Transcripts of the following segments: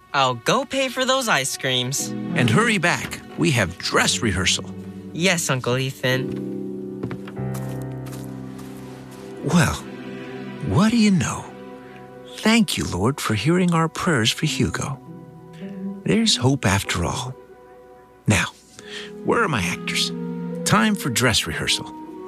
I'll go pay for those ice creams. And hurry back. We have dress rehearsal. Yes, Uncle Ethan. Well, what do you know? Thank you, Lord, for hearing our prayers for Hugo. There's hope after all. Now, where are my actors? Time for dress rehearsal.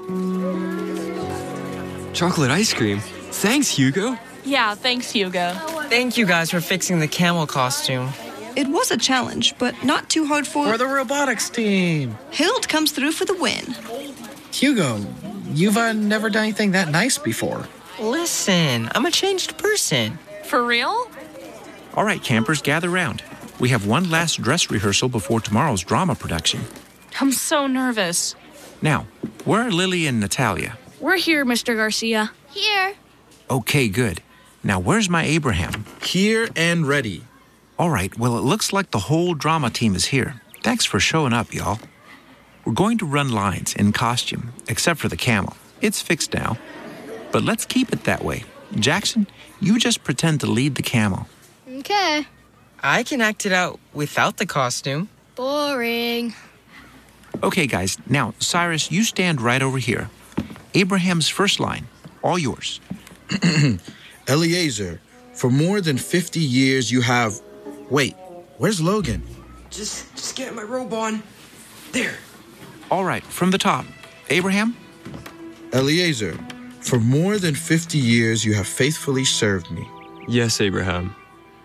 Chocolate ice cream. Thanks, Hugo. Yeah, thanks, Hugo. Thank you guys for fixing the camel costume. It was a challenge, but not too hard For the robotics team. Hild comes through for the win. Hugo, you've never done anything that nice before. Listen, I'm a changed person. For real? All right, campers, gather round. We have one last dress rehearsal before tomorrow's drama production. I'm so nervous. Now, where are Lily and Natalia? We're here, Mr. Garcia. Here. Okay, good. Now, where's my Abraham? Here and ready. All right, well, it looks like the whole drama team is here. Thanks for showing up, y'all. We're going to run lines in costume, except for the camel. It's fixed now. But let's keep it that way. Jackson, you just pretend to lead the camel. Okay. I can act it out without the costume. Boring. Okay, guys. Now, Cyrus, you stand right over here. Abraham's first line, all yours. Eliezer, for more than 50 years you have... Wait, where's Logan? Just get my robe on. There. All right, from the top. Abraham? Eliezer, for more than 50 years you have faithfully served me. Yes, Abraham.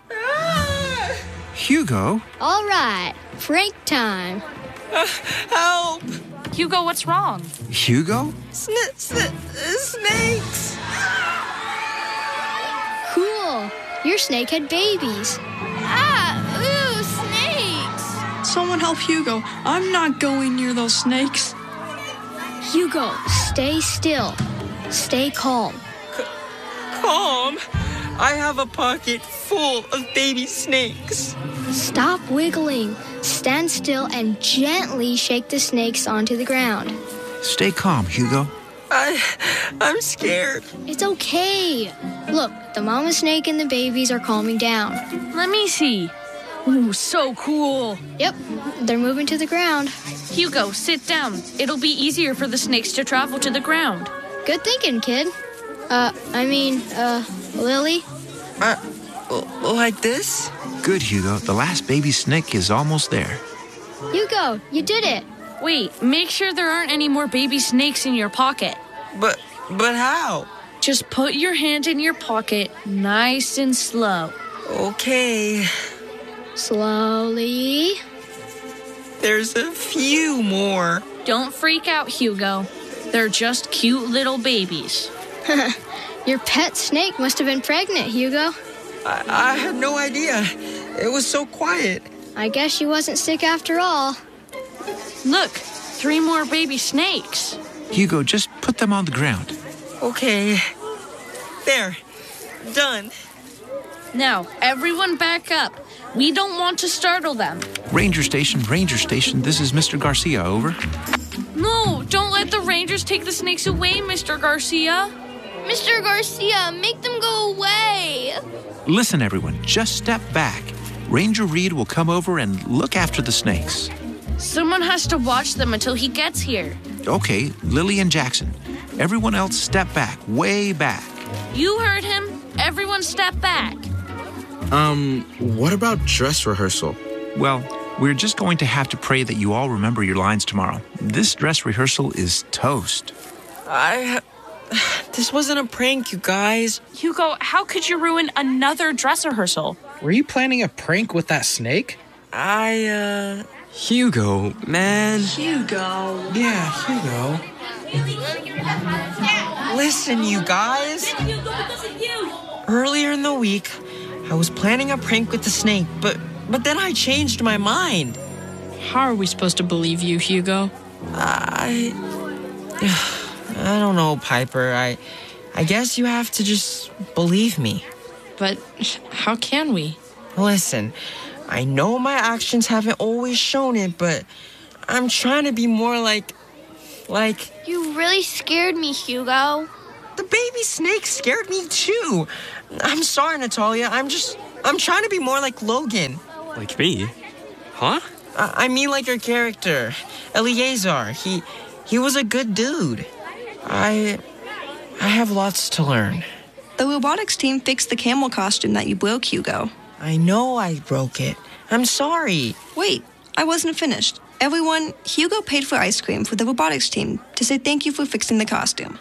Hugo? All right. Frank time. Help! Hugo, what's wrong? Hugo? Snakes! Cool. Your snake had babies. Ooh, snakes. Someone help Hugo. I'm not going near those snakes. Hugo, stay still. Stay calm. Calm? I have a pocket full of baby snakes. Stop wiggling. Stand still and gently shake the snakes onto the ground. Stay calm, Hugo. I'm scared. It's okay. Look, the mama snake and the babies are calming down. Let me see. Ooh, so cool. Yep, they're moving to the ground. Hugo, sit down. It'll be easier for the snakes to travel to the ground. Good thinking, kid. Lily? Like this? Good, Hugo. The last baby snake is almost there. Hugo, you did it. Wait, make sure there aren't any more baby snakes in your pocket. But how? Just put your hand in your pocket, nice and slow. Okay. Slowly. There's a few more. Don't freak out, Hugo. They're just cute little babies. Your pet snake must have been pregnant, Hugo. I had no idea. It was so quiet. I guess she wasn't sick after all. Look, 3 more baby snakes. Hugo, just put them on the ground. Okay. There. Done. Now, everyone back up. We don't want to startle them. Ranger Station, this is Mr. Garcia, over. No, don't let the Rangers take the snakes away, Mr. Garcia. Mr. Garcia, make them go away. Listen, everyone, just step back. Ranger Reed will come over and look after the snakes. Someone has to watch them until he gets here. Okay, Lily and Jackson. Everyone else step back, way back. You heard him. Everyone step back. What about dress rehearsal? Well, we're just going to have to pray that you all remember your lines tomorrow. This dress rehearsal is toast. This wasn't a prank, you guys. Hugo, how could you ruin another dress rehearsal? Were you planning a prank with that snake? Hugo, man. Hugo. Yeah, Hugo. Listen, you guys. Earlier in the week, I was planning a prank with the snake, but then I changed my mind. How are we supposed to believe you, Hugo? I don't know, Piper. I guess you have to just believe me. But how can we? Listen, I know my actions haven't always shown it, but I'm trying to be more like... You really scared me, Hugo. The baby snake scared me too. I'm sorry, Natalia. I'm just I'm trying to be more like Logan. Like me? Huh? I mean like your character, Eleazar. He was a good dude. I have lots to learn. The robotics team fixed the camel costume that you broke, Hugo. I know I broke it. I'm sorry. Wait, I wasn't finished. Everyone, Hugo paid for ice cream for the robotics team to say thank you for fixing the costume.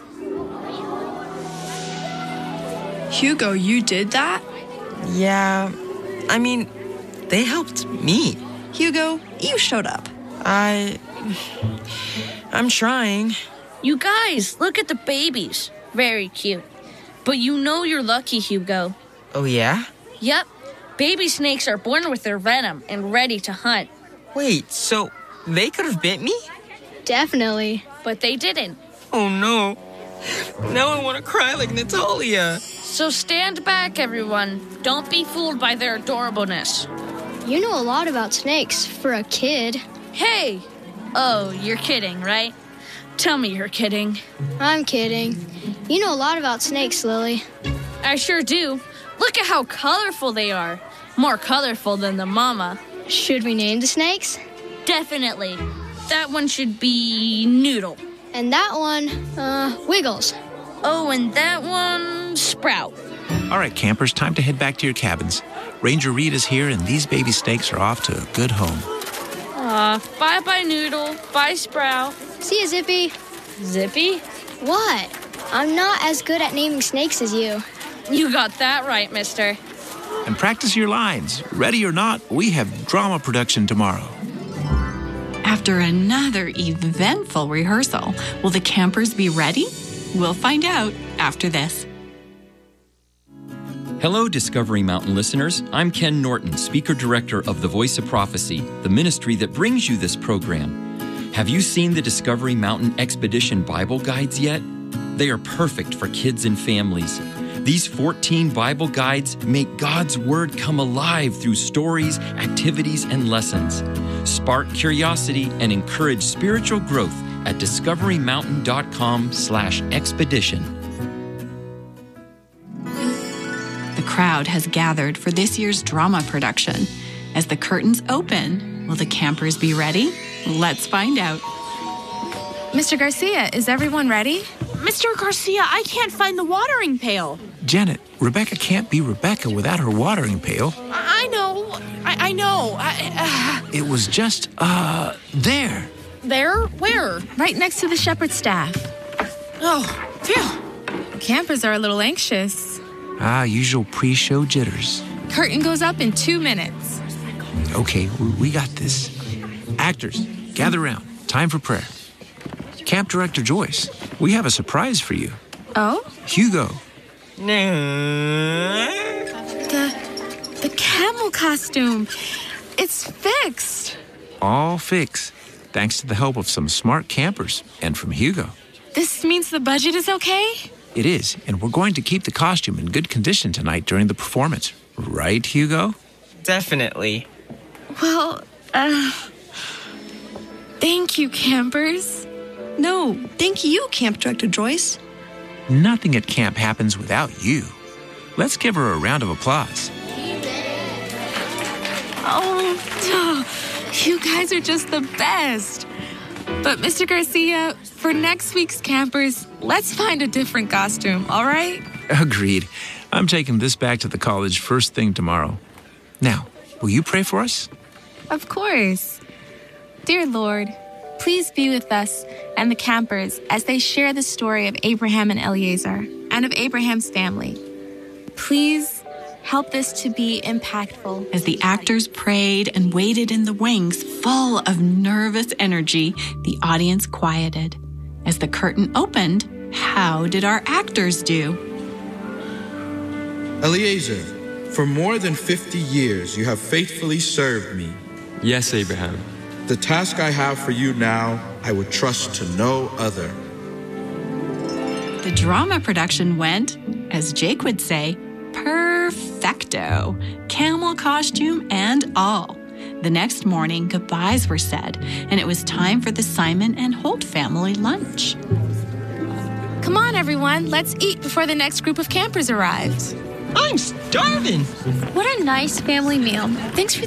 Hugo, you did that? Yeah, I mean, they helped me. Hugo, you showed up. I'm trying. You guys, look at the babies. Very cute. But you know you're lucky, Hugo. Oh, yeah? Yep. Baby snakes are born with their venom and ready to hunt. Wait, so they could have bit me? Definitely. But they didn't. Oh, no. Now I want to cry like Natalia. So stand back, everyone. Don't be fooled by their adorableness. You know a lot about snakes for a kid. Hey! Oh, you're kidding, right? Tell me you're kidding. I'm kidding. You know a lot about snakes, Lily. I sure do. Look at how colorful they are. More colorful than the mama. Should we name the snakes? Definitely. That one should be Noodle. And that one, Wiggles. Oh, and that one, Sprout. All right, campers, time to head back to your cabins. Ranger Reed is here, and these baby snakes are off to a good home. Bye-bye, Noodle. Bye, Sprout. See ya, Zippy. Zippy? What? I'm not as good at naming snakes as you. You got that right, mister. And practice your lines. Ready or not, we have drama production tomorrow. After another eventful rehearsal, will the campers be ready? We'll find out after this. Hello, Discovery Mountain listeners. I'm Ken Norton, Speaker Director of The Voice of Prophecy, the ministry that brings you this program. Have you seen the Discovery Mountain Expedition Bible Guides yet? They are perfect for kids and families. These 14 Bible guides make God's Word come alive through stories, activities, and lessons. Spark curiosity and encourage spiritual growth at discoverymountain.com/expedition. The crowd has gathered for this year's drama production. As the curtains open, will the campers be ready? Let's find out. Mr. Garcia, is everyone ready? Mr. Garcia, I can't find the watering pail. Janet, Rebecca can't be Rebecca without her watering pail. I know. I know. It was just, there. There? Where? Right next to the shepherd's staff. Oh, phew. Campers are a little anxious. Usual pre-show jitters. Curtain goes up in 2 minutes. Okay, we got this. Actors, gather round. Time for prayer. Camp Director Joyce, we have a surprise for you. Oh? Hugo. The camel costume. It's fixed. All fixed, thanks to the help of some smart campers and from Hugo. This means the budget is okay? It is, and we're going to keep the costume in good condition tonight during the performance. Right, Hugo? Definitely. Well, thank you, campers. No, thank you, Camp Director Joyce. Nothing at camp happens without you. Let's give her a round of applause. Oh, you guys are just the best. But Mr. Garcia, for next week's campers, let's find a different costume, all right? Agreed. I'm taking this back to the college first thing tomorrow. Now, will you pray for us? Of course. Dear Lord, please be with us and the campers as they share the story of Abraham and Eleazar and of Abraham's family. Please help this to be impactful. As the actors prayed and waited in the wings, full of nervous energy, the audience quieted. As the curtain opened, how did our actors do? Eleazar, for more than 50 years you have faithfully served me. Yes, Abraham. The task I have for you now, I would trust to no other. The drama production went, as Jake would say, perfecto, camel costume and all. The next morning, goodbyes were said, and it was time for the Simon and Holt family lunch. Come on, everyone, let's eat before the next group of campers arrives. I'm starving. What a nice family meal. Thanks for